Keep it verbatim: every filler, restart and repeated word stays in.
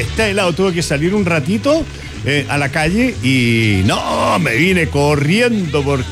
está helado. Tuve que salir un ratito eh, a la calle y no, me vine corriendo porque